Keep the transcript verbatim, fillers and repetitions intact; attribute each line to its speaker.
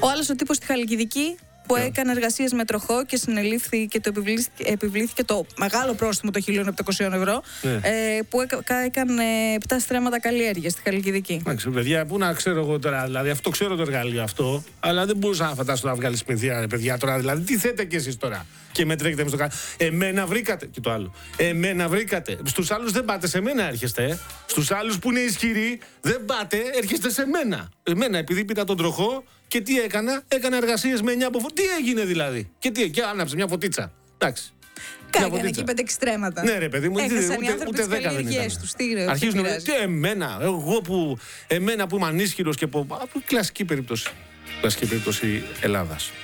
Speaker 1: Ο άλλος ο τύπος στη Χαλκιδική που yeah. έκανε εργασίες με τροχό και συνελήφθη και το επιβλήθηκε, επιβλήθηκε το μεγάλο πρόστιμο των χίλια επτακόσια ευρώ yeah. ε, που έκα, έκανε επτά στρέμματα καλλιέργειας στη Χαλκιδική.
Speaker 2: Εντάξει, παιδιά, πού να ξέρω εγώ τώρα, δηλαδή αυτό ξέρω το εργαλείο αυτό, αλλά δεν μπορούσα να φαντάσω να βγάλει σπινθία, παιδιά τώρα. Δηλαδή, τι θέτε κι εσείς τώρα και με τρέχετε με στο κάτω. Εμένα βρήκατε. Και το άλλο. Εμένα βρήκατε. Στους άλλους δεν πάτε, σε μένα έρχεστε. Ε. Στους άλλους που είναι ισχυροί δεν πάτε, έρχεστε σε μένα. Εμένα, επειδή πήρα τον τροχό και τι έκανα, έκανα εργασίες με εννιά από φω... Τι έγινε δηλαδή. Και τι, και άναψε μια φωτίτσα. Εντάξει.
Speaker 1: Κάγανε εκεί πέντε εξτρέμματα.
Speaker 2: Ναι, ρε παιδί μου,
Speaker 1: έχασαν
Speaker 2: ούτε, ούτε, ούτε δέκα δεν ήταν.
Speaker 1: Τους, τι,
Speaker 2: αρχίζουν να τι εμένα, εγώ που, εμένα που είμαι ανίσχυρος και που. Από κλασική περίπτωση. Κλασική περίπτωση Ελλάδας.